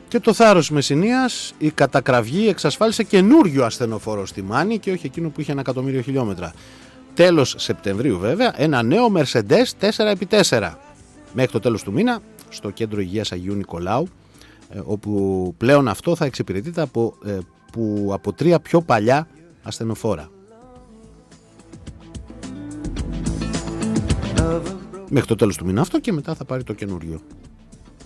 Και το θάρρος Μεσσηνίας, η κατακραυγή εξασφάλισε καινούριο ασθενοφόρο στη Μάνη και όχι εκείνο που είχε 1 εκατομμύριο χιλιόμετρα. Τέλος Σεπτεμβρίου βέβαια, ένα νέο Mercedes 4x4. Μέχρι το τέλος του μήνα, στο κέντρο υγείας Αγίου Νικολάου, όπου πλέον αυτό θα εξυπηρετείται από 3 πιο παλιά ασθενοφόρα. Μέχρι το τέλος του μήνα αυτό και μετά θα πάρει το καινούριο.